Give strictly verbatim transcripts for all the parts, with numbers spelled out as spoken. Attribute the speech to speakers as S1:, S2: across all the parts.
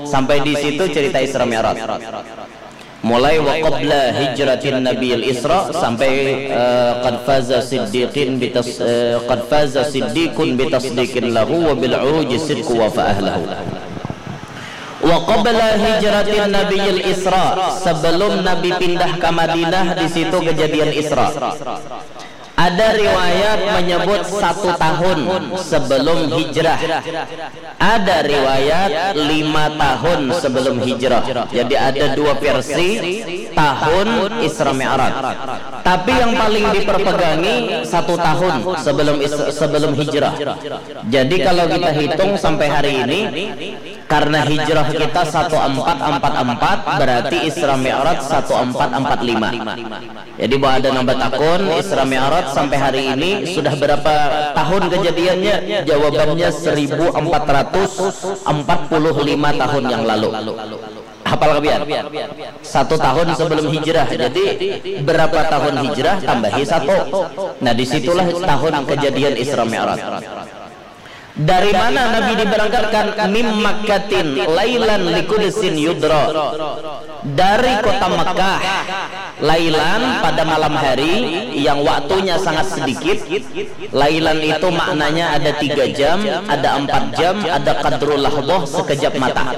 S1: Sampai di situ cerita Isra Mi'raj. Mulai wa qabla hijratin nabiyil Isra sampai uh, qad faza siddiqin bitas uh, qad faza siddiqun bitasdiqin lahu wa bil uruji sidqu wa fa'ahlahu. Wa qabla hijratin nabiyil Isra, sebelum Nabi pindah ke Madinah, di situ kejadian Isra. Ada riwayat menyebut satu tahun sebelum hijrah. Ada riwayat lima tahun sebelum hijrah. Jadi ada dua versi tahun Isra Mi'raj. Tapi yang paling diperpegangi satu tahun sebelum sebelum hijrah. Jadi kalau kita hitung sampai hari ini, karena hijrah kita seribu empat ratus empat puluh empat, berarti Isra Mi'raj seribu empat ratus empat puluh lima. Jadi bahwa ada nambah tahun Isra Mi'raj sampai hari ini sudah berapa tahun kejadiannya? Jawabannya seribu empat ratus empat puluh lima tahun yang lalu. Hafal kebiar? Satu tahun sebelum hijrah. Jadi berapa tahun hijrah tambahi satu. Nah disitulah tahun kejadian Isra Mi'raj. Dari mana Nabi diberangkatkan? Mim Makkatin lailan liqudsin yudra. Dari kota Mekah, lailan pada malam hari yang waktunya sangat sedikit. Lailan itu maknanya ada tiga jam, ada empat jam, ada qadrul lahdoh, sekejap mata.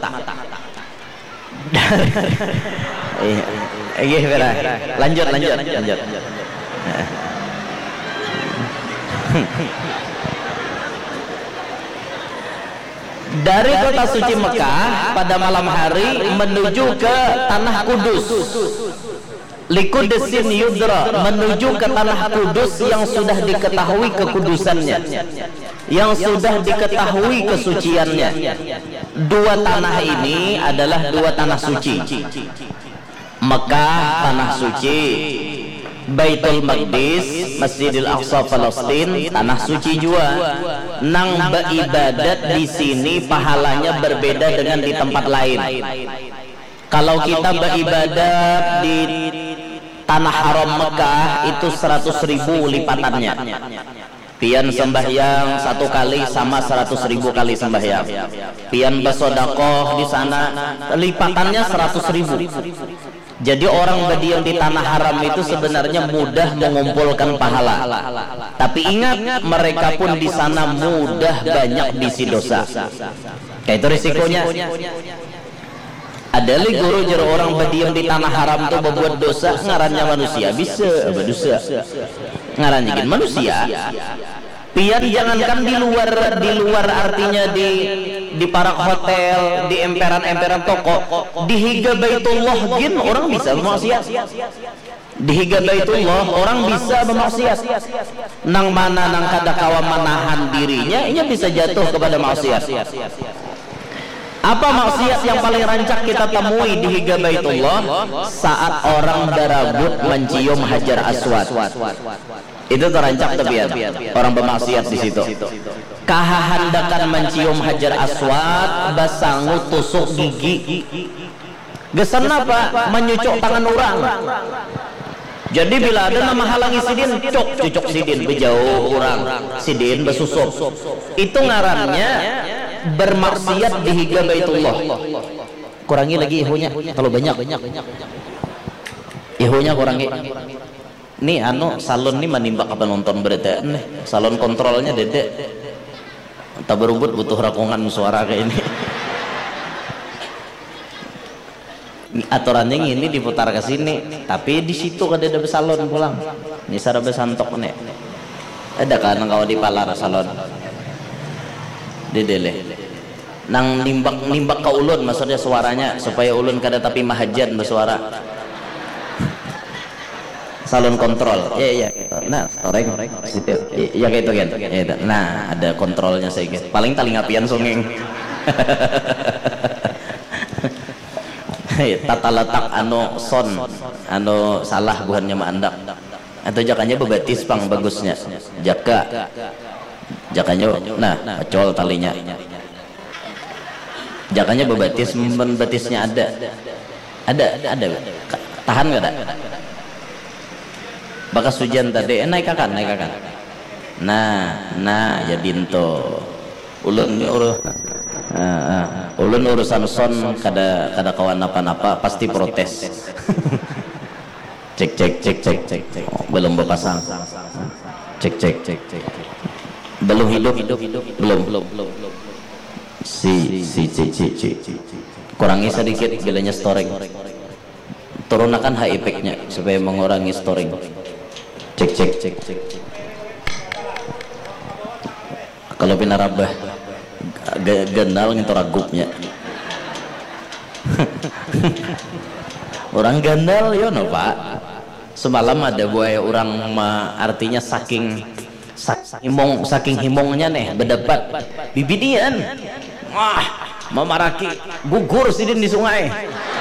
S1: Iya, lanjut, lanjut, lanjut. Dari kota suci Mekah pada malam hari menuju ke tanah Kudus. Liqudsin yudra, menuju ke tanah Kudus yang sudah diketahui kekudusannya, yang sudah diketahui kesuciannya. Dua tanah ini adalah dua tanah suci. Mekah tanah suci, Baitul Maqdis, Masjidil Aqsa Palestina tanah suci juga. Nang beribadat di sini pahalanya berbeda dengan di tempat lain. Kalau kita beribadat di tanah haram Mekah itu seratus ribu lipatannya. Pian sembahyang satu kali sama seratus ribu kali sembahyang. Pian bersedekah di sana lipatannya seratus ribu. Jadi orang berdiam di tanah haram itu sebenarnya mudah mengumpulkan pahala. Tapi ingat, mereka pun di sana mudah banyak bisi dosa. Kayak itu risikonya. Ada li guru jero orang berdiam di tanah haram itu berbuat dosa, ngarannya manusia bisa berdosa. Ngarannya manusia. Pian jangankan di luar, di luar artinya di di parak hotel, di emperan-emperan toko, di higa Baitullah gin orang bisa bermaksiat. Di higa Baitullah orang bisa bermaksiat. Nang mana nang kada kawa menahan dirinya, ini bisa jatuh kepada maksiat. Apa maksiat yang paling rancak kita temui di higa Baitullah? Saat orang berabut mencium Hajar Aswad. Itu terancak tepian orang bermaksiat di situ. Kahandakan mencium Hajar Aswad, basangu tusuk gigi. Gesan apa? Menyucuk tangan orang. Jadi bila ada nama halangi sidin, cuk cucuk sidin bejauh orang. Sidin besusup. Itu ngarannya bermaksiat di higa Baitullah. Kurangi lagi ihunya kalau banyak. Ihunya kurangi. Nih anu salon nih menimbak apa nonton berita nih salon kontrolnya dedek tak berubut butuh rakungan suara kayak ini. Ini aturannya ini diputar ke sini tapi di situ kan ada salon pulang ini sarap besantok nih ada kan kalau di palar salon dedele nang nimbak nimbak ke ulun maksudnya suaranya supaya ulun kada tapi mahajan bersuara. Salon kontrol, ya ya, nah, toreng, situ, ya kayak itu kan, ya, nah ada kontrolnya saya gitu. Paling tali ngapian sungeng, tata letak anu son, anu salah bukannya mandak, atau jakanya bebatis pang bagusnya, jaka, jakanya, nah pecol talinya, jakanya bebatis, membatisnya ada, ada, ada, tahan nggak ada? Bakas hujan tadi, eh, naik akan, naik akan. Nah, nah, jadi ento ulun, ulun, uh, uh, ulun urusan son kada kada kawan apa-apa pasti protes. Cek cek cek cek cek cek oh, belum berpasang. Cek cek cek cek belum hidup belum belum belum si si si si si kurangi sedikit bilanya storing, turunkan high effect-nya supaya mengurangi storing. Cek cek cek cek kalau pinarabah genal ngintor ragupnya. Orang gandal yo no pak. Semalam ada buaya orang ma, artinya saking saking himong saking himongnya nih berdebat bibidian. Wah, memaraki gugur sidin di sungai.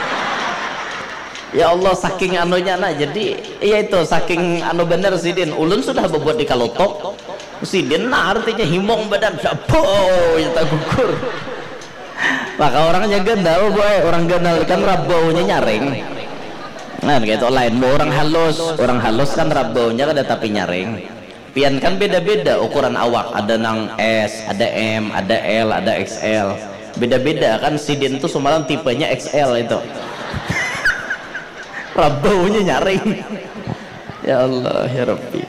S1: Ya Allah saking anunya nah jadi ya itu saking anu bener sidin ulun sudah berbuat di kalotok sidin nah artinya himong badan sapo ya tak gugur. Maka orangnya gandal boy, orang gandal kan rabaunya nyaring. Nah kayak itu lain, mau orang halus, orang halus kan rabaunya ada tapi nyaring. Pian kan beda-beda ukuran awak, ada nang S, ada M, ada L, ada X L. Beda-beda kan sidin tuh semalam tipenya X L itu. Rabaunya nyaring. Ya Allah ya Rabbi.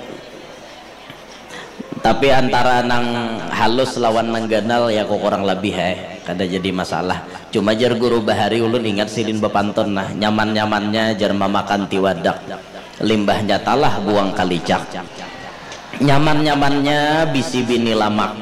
S1: Tapi antara nang halus lawan nang ganal ya kok kurang lebih eh kada jadi masalah. Cuma jar guru bahari ulun ingat sidin bepanton nah nyaman-nyamannya jar mamakan tiwadak limbahnya talah buang kalicak nyaman-nyamannya bisi bini lamak.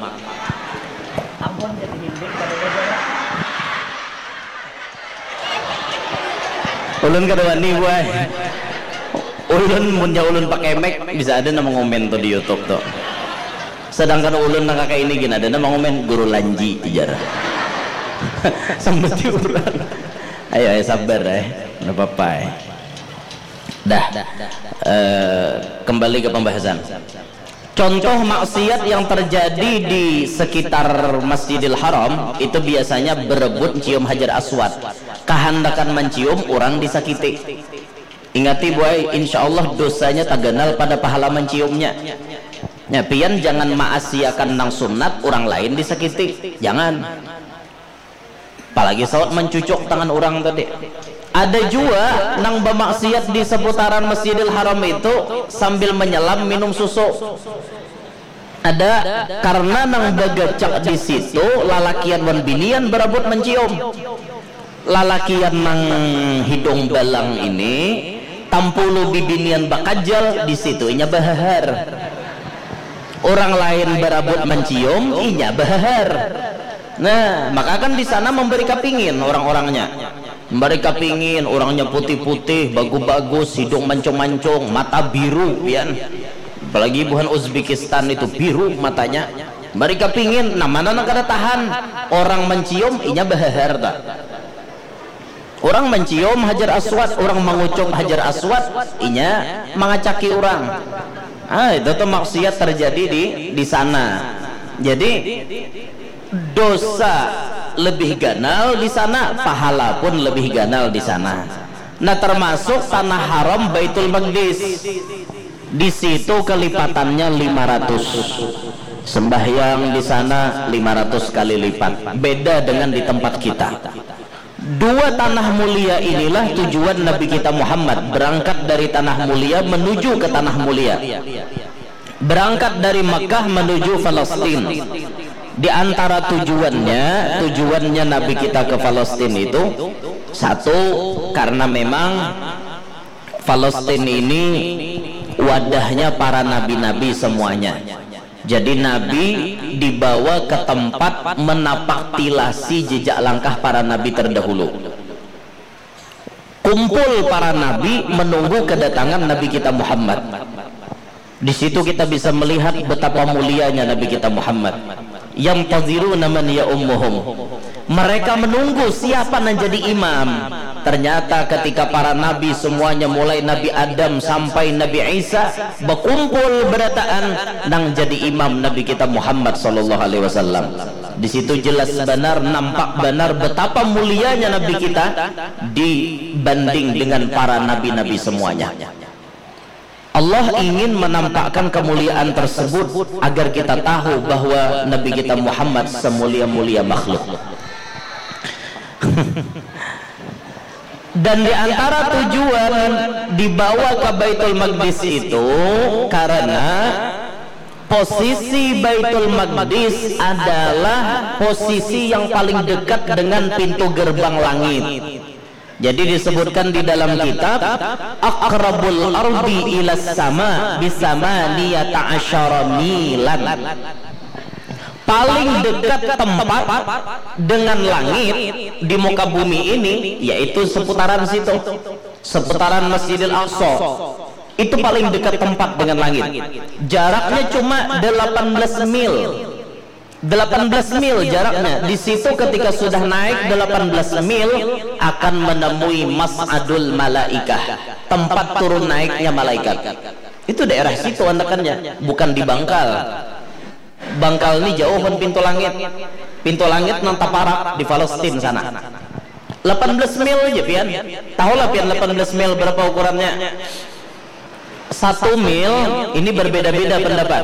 S1: Ulun kada wani boy. Ulun punya ulun pakai mic bisa ada nama ngomen tuh di YouTube tuh. Sedangkan ulun nak kakak ini gini ada nama ngomen guru lanji tijar. Sampai diurang. Ayo, ayo sabar eh, nggak apa-apa eh. Dah, uh, kembali ke pembahasan. Contoh maksiat yang terjadi di sekitar Masjidil Haram itu biasanya berebut cium Hajar Aswad. Kehendakan mencium orang disakiti. Ingati boy, insya Allah dosanya tak kenal pada pahala menciumnya. Ya, pian jangan maasiakan nang sunat orang lain disakiti, jangan. Apalagi saat mencucuk tangan orang tadi. Ada juga nang bermaksiat di seputaran Masjidil Haram itu sambil menyelam minum susu. Ada karena nang bagacak di situ lalakian wan binian berebut mencium. Lalakian nang hidung balang ini tampulu bibinian bakajal di situ inya bahar. Orang lain berebut mencium inya bahar. Nah, maka kan di sana memberi kepingin orang-orangnya. Memberi kepingin orangnya putih-putih, bagus-bagus, hidung mancung-mancung, mata biru, pian. Apalagi bukan Uzbekistan itu biru matanya. Memberi kepingin, nah mana nak kada tahan. Orang mencium inya bahar tak. Orang mencium Hajar Aswad, orang mengucung Hajar Aswad, inya mengacaki orang. Ah, itu tuh maksiat terjadi di di sana. Jadi dosa lebih ganal di sana, pahala pun lebih ganal di sana. Nah, termasuk tanah haram Baitul Maqdis. Di situ kelipatannya lima ratus. Sembahyang di sana lima ratus kali lipat. Beda dengan di tempat kita. Dua tanah mulia inilah tujuan Nabi kita Muhammad berangkat dari tanah mulia menuju ke tanah mulia. Berangkat dari Makkah menuju Palestina. Di antara tujuannya, tujuannya Nabi kita ke Palestina itu satu karena memang Palestina ini wadahnya para nabi-nabi semuanya. Jadi Nabi dibawa ke tempat menapak tilasi jejak langkah para nabi terdahulu. Kumpul para nabi menunggu kedatangan Nabi kita Muhammad. Di situ kita bisa melihat betapa mulianya Nabi kita Muhammad. Yang taziruna man ya ummuhum. Mereka menunggu siapa yang jadi imam. Ternyata ketika para nabi semuanya mulai Nabi Adam sampai Nabi Isa berkumpul berataan nang jadi imam Nabi kita Muhammad sallallahu alaihi wasallam. Di situ jelas benar nampak benar betapa mulianya Nabi kita dibanding dengan para nabi-nabi semuanya. Allah ingin menampakkan kemuliaan tersebut agar kita tahu bahwa Nabi kita Muhammad semulia-mulia makhluk. Dan di antara tujuan dibawa ke Baitul Maqdis itu karena posisi Baitul Maqdis adalah posisi yang paling dekat dengan pintu gerbang langit. Jadi disebutkan di dalam kitab aqrabul ardi ilas sama bisamaniyata asyara milan. Paling dekat tempat dengan langit di muka bumi ini yaitu seputaran situ, seputaran Masjidil Aqsa. Itu paling dekat tempat dengan langit. Jaraknya cuma delapan belas mil. delapan belas mil jaraknya. Di situ ketika sudah naik delapan belas mil akan menemui Mas'adul Malaikah, tempat turun naiknya malaikat. Itu daerah situ anakannya, bukan di Bangkal. Bangkal ini jauh pun pintu langit. Pintu langit nang Taparak di Palestina sana. delapan belas mil aja pian. Tahulah pian delapan belas mil berapa ukurannya? Satu mil ini berbeda-beda pendapat.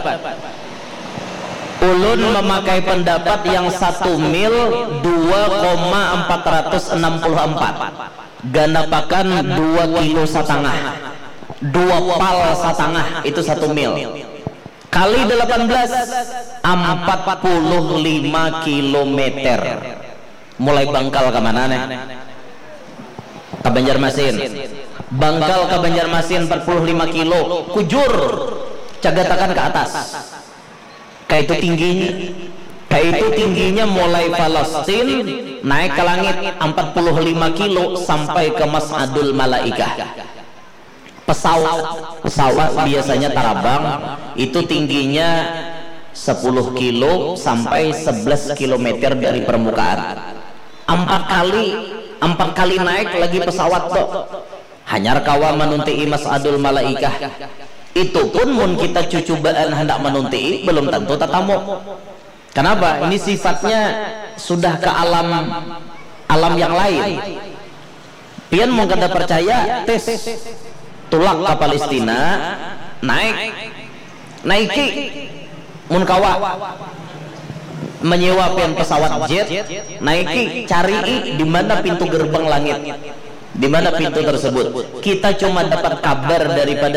S1: Ulun memakai pendapat yang satu mil dua koma empat enam empat, ganapakan dua kilo setengah, dua pal setengah itu satu mil. Kali delapan belas empat puluh lima kilometer. Mulai Bangkal ke mana nih? Ke Banjarmasin. Bangkal ke Banjarmasin empat puluh lima kilo, kujur cagatakan ke atas. Kayak itu tingginya, kayak itu tingginya mulai Palestina naik ke langit empat puluh lima kilo sampai ke Mas'adul Malaikah. Pesawat, pesawat biasanya tarabang itu tingginya sepuluh kilo sampai sebelas kilometer dari permukaan. Empat kali, empat kali naik lagi pesawat tuh. Hanyar kawa menunti Mas'adul Malaikah. Itu pun mun kita cucubaan hendak menunti belum tentu tatamu. Kenapa? Ini sifatnya sudah ke alam alam yang lain. Pian mau kada percaya tes tulak ke Palestina naik naiki mun kawa menyewa pian pesawat jet naiki cari di mana pintu gerbang langit, di mana pintu tersebut. Kita cuma dapat kabar daripada